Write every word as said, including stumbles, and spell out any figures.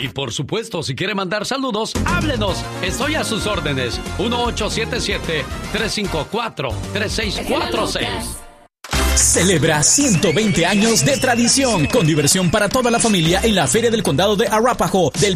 Y por supuesto, si quiere mandar saludos, háblenos. Estoy a sus órdenes. uno ocho siete siete, tres cinco cuatro, tres seis cuatro seis. Celebra ciento veinte años de tradición con diversión para toda la familia en la Feria del Condado de Arapahoe del